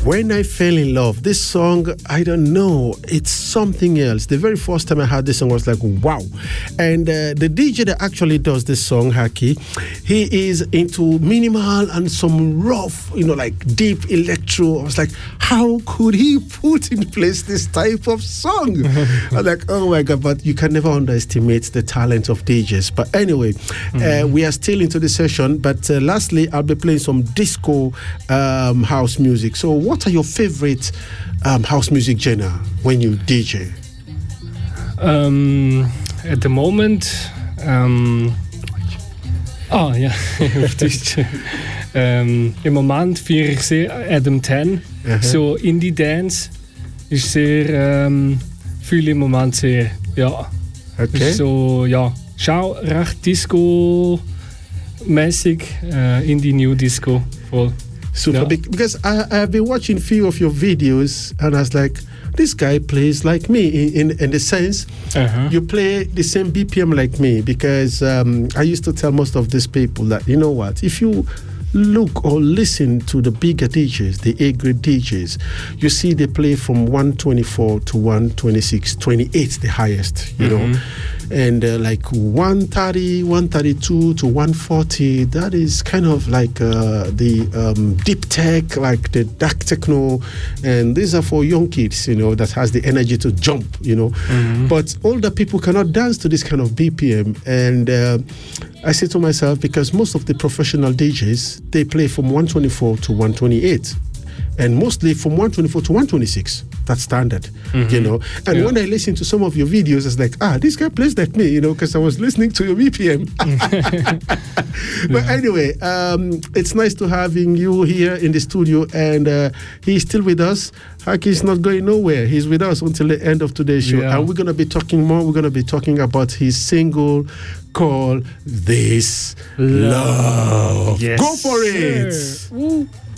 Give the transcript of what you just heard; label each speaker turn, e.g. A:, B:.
A: When I Fell in Love. This song, I don't know, it's something else. The very first time I heard this song, I was like, wow. And the DJ that actually does this song, Haki, he is into minimal and some rough, like deep electro. I was like, how could he put in place this type of song? I was like, oh my God, but you can never underestimate the talent of DJs. But anyway, we are still into the session, but lastly, I'll be playing some disco house music. So what are your favorite house music genre when you DJ?
B: At the moment, im Moment feiere ich sehr Adam 10. So Indie Dance ist sehr, fühle im Moment sehr, ja.
A: Okay.
B: So, ja, schau, recht Disco-mäßig, Indie New Disco, voll.
A: Super, because I've been watching a few of your videos and I was like, this guy plays like me in the sense you play the same BPM like me, because I used to tell most of these people that, you know what, if you look or listen to the bigger DJs, the A-grade DJs, you see they play from 124 to 126, 28 the highest, you know, and like 130, 132 to 140, that is kind of like the deep tech, like the dark techno, and these are for young kids, that has the energy to jump, but older people cannot dance to this kind of BPM, and I say to myself, because most of the professional DJs, they play from 124 to 128, and mostly from 124 to 126. That's standard, And when I listen to some of your videos, it's like, this guy plays like me, because I was listening to your BPM. But anyway, it's nice to having you here in the studio, and he's still with us. Haki is not going nowhere. He's with us until the end of today's show. And we're going to be talking more. We're going to be talking about his single called This Love.
B: Yes,
A: Go for it.
B: Sure.